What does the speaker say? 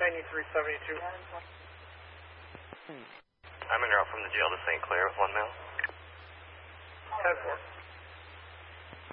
9372. I'm en route from the jail to St. Clair with 1 male. 10-4.